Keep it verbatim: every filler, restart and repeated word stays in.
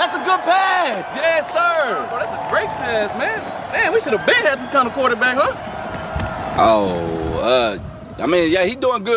That's a good pass. Yes, sir. Bro, that's a great pass, man. Man, we should have been had this kind of quarterback, huh? Oh, uh, I mean, yeah, he doing good.